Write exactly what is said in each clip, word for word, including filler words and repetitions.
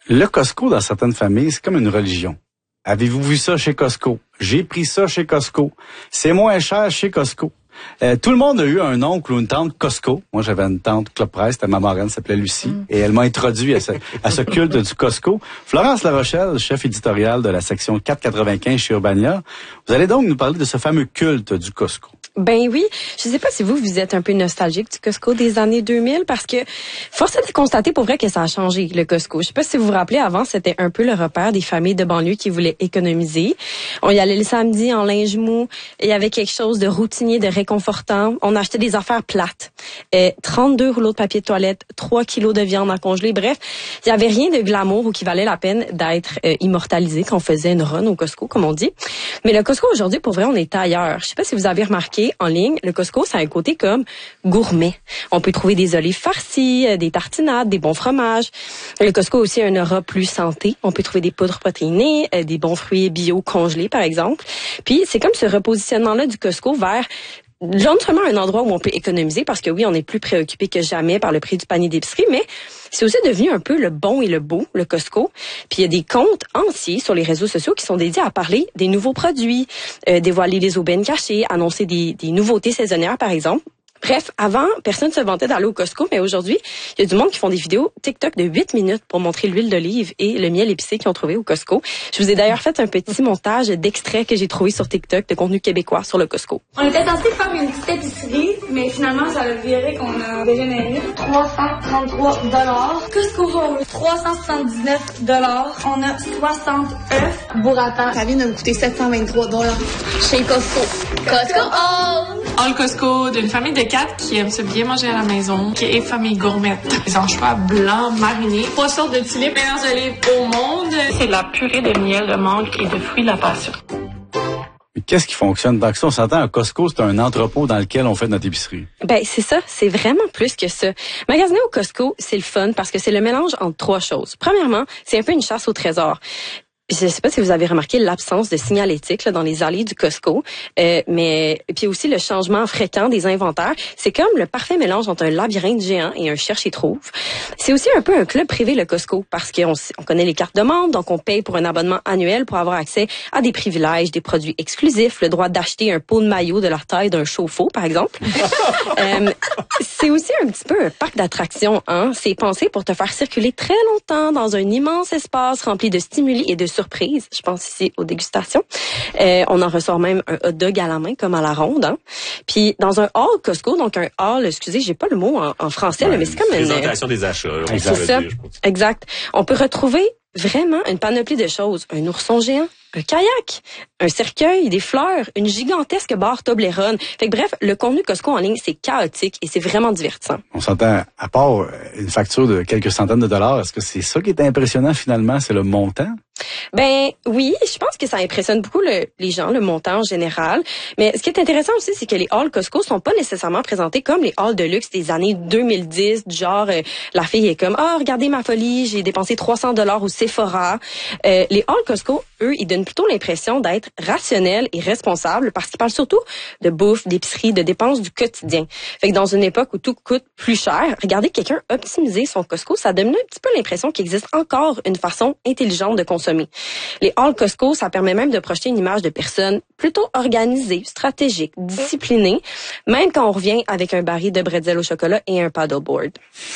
Le Costco, dans certaines familles, c'est comme une religion. Avez-vous vu ça chez Costco? J'ai pris ça chez Costco. C'est moins cher chez Costco. Euh, tout le monde a eu un oncle ou une tante Costco. Moi, j'avais une tante Club Presse, c'était ma marraine, s'appelait Lucie, mm. et elle m'a introduit à ce, à ce culte du Costco. Florence Larochelle, chef éditoriale de la section quatre cent quatre-vingt-quinze chez Urbania. Vous allez donc nous parler de ce fameux culte du Costco. Ben oui, je sais pas si vous, vous êtes un peu nostalgique du Costco des années deux mille, parce que force est de constater pour vrai que ça a changé, le Costco. Je sais pas si vous vous rappelez, avant, c'était un peu le repère des familles de banlieue qui voulaient économiser. On y allait le samedi en linge mou, il y avait quelque chose de routinier, de réconfortant. On achetait des affaires plates. Euh, trente-deux rouleaux de papier de toilette, trois kilos de viande à congeler. Bref, il y avait rien de glamour ou qui valait la peine d'être euh, immortalisé quand on faisait une run au Costco, comme on dit. Mais le Costco aujourd'hui, pour vrai, on est ailleurs. Je sais pas si vous avez remarqué, en ligne, le Costco, ça a un côté comme gourmet. On peut trouver des olives farcies, des tartinades, des bons fromages. Le Costco a aussi un aura plus santé. On peut trouver des poudres protéinées, des bons fruits bio congelés, par exemple. Puis, c'est comme ce repositionnement-là du Costco vers non seulement un endroit où on peut économiser, parce que oui, on est plus préoccupé que jamais par le prix du panier d'épicerie, mais c'est aussi devenu un peu le bon et le beau, le Costco. Puis il y a des comptes entiers sur les réseaux sociaux qui sont dédiés à parler des nouveaux produits, euh, dévoiler des aubaines cachées, annoncer des, des nouveautés saisonnières, par exemple. Bref, avant, personne ne se vantait d'aller au Costco, mais aujourd'hui, il y a du monde qui font des vidéos TikTok de huit minutes pour montrer l'huile d'olive et le miel épicé qu'ils ont trouvé au Costco. Je vous ai d'ailleurs fait un petit montage d'extraits que j'ai trouvé sur TikTok de contenu québécois sur le Costco. On était censé faire une petite épicerie, mais finalement, ça a viré qu'on a dégénéré. trois cent trente-trois dollars. Costco Hall, trois cent soixante-dix-neuf dollars. On a soixante œufs. Burrata. Ça vient de me coûter sept cent vingt-trois dollars. Chez Costco. Costco Hall! Hall Costco, d'une famille de quatre qui aime se bien manger à la maison, qui est famille gourmette. Des anchois blancs marinés, trois sortes de tulipes, mélange d'olives au monde. C'est de la purée de miel, de mangue et de fruits de la passion. Mais qu'est-ce qui fonctionne dans ça? On s'entend, un Costco, c'est un entrepôt dans lequel on fait notre épicerie. Ben, c'est ça. C'est vraiment plus que ça. Magasiner au Costco, c'est le fun parce que c'est le mélange entre trois choses. Premièrement, c'est un peu une chasse au trésor. Je ne sais pas si vous avez remarqué l'absence de signalétique là, dans les allées du Costco, euh, mais puis aussi le changement fréquent des inventaires. C'est comme le parfait mélange entre un labyrinthe géant et un cherche et trouve. C'est aussi un peu un club privé, le Costco, parce qu'on on connaît les cartes de membres, donc on paye pour un abonnement annuel pour avoir accès à des privilèges, des produits exclusifs, le droit d'acheter un pot de maillot de la taille d'un chauffe-eau, par exemple. euh, c'est aussi un petit peu un parc d'attractions, hein. C'est pensé pour te faire circuler très longtemps dans un immense espace rempli de stimuli et de surprise, je pense ici aux dégustations. Euh, on en ressort même un hot dog à la main, comme à la ronde. Hein. Puis dans un hall Costco, donc un hall, excusez, j'ai pas le mot en, en français, ouais, là, mais c'est comme une présentation des achats. C'est ça, dire, exact. On peut retrouver vraiment une panoplie de choses. Un ourson géant, un kayak, un cercueil, des fleurs, une gigantesque barre Toblerone. Fait que bref, le contenu Costco en ligne, c'est chaotique et c'est vraiment divertissant. On s'entend, à part une facture de quelques centaines de dollars, est-ce que c'est ça qui est impressionnant finalement, c'est le montant? Ben oui, je pense que ça impressionne beaucoup le, les gens, le montant en général. Mais ce qui est intéressant aussi, c'est que les halls Costco sont pas nécessairement présentés comme les halls de luxe des années deux mille dix, du genre euh, la fille est comme ah oh, regardez ma folie, j'ai dépensé trois cents dollars au Sephora. Euh, les halls Costco, eux, ils donnent plutôt l'impression d'être rationnels et responsables parce qu'ils parlent surtout de bouffe, d'épicerie, de dépenses du quotidien. Fait que dans une époque où tout coûte plus cher, regarder quelqu'un optimiser son Costco, ça donne un petit peu l'impression qu'il existe encore une façon intelligente de consommer. Les halls Costco, ça permet même de projeter une image de personnes plutôt organisées, stratégiques, disciplinées, même quand on revient avec un baril de bretzel au chocolat et un paddleboard.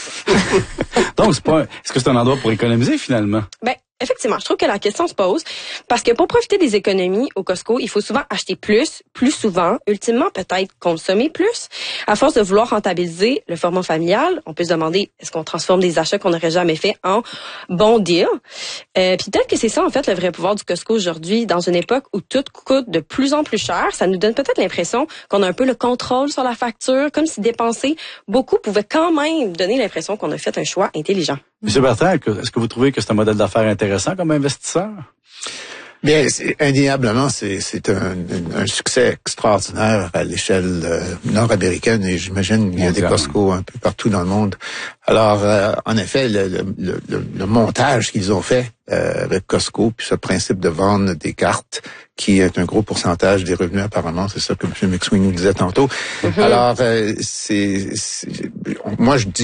Donc, c'est pas, est-ce que c'est un endroit pour économiser finalement? Ben, effectivement, je trouve que la question se pose parce que pour profiter des économies au Costco, il faut souvent acheter plus, plus souvent, ultimement peut-être consommer plus. À force de vouloir rentabiliser le format familial, on peut se demander est-ce qu'on transforme des achats qu'on n'aurait jamais fait en bons deals. Euh, puis peut-être que c'est ça en fait le vrai pouvoir du Costco aujourd'hui, dans une époque où tout coûte de plus en plus cher. Ça nous donne peut-être l'impression qu'on a un peu le contrôle sur la facture, comme si dépenser beaucoup pouvait quand même donner l'impression qu'on a fait un choix intelligent. Monsieur Bertrand, est-ce que vous trouvez que c'est un modèle d'affaires intéressant comme investisseur? Bien, c'est, indéniablement, c'est, c'est un, un succès extraordinaire à l'échelle euh, nord-américaine et j'imagine qu'il y a des Costco un peu partout dans le monde. Alors, euh, en effet, le, le, le, le montage qu'ils ont fait euh, avec Costco, puis ce principe de vendre des cartes, qui est un gros pourcentage des revenus apparemment, c'est ça que M. McSween nous disait tantôt. Mm-hmm. Alors, euh, c'est, c'est, moi je dis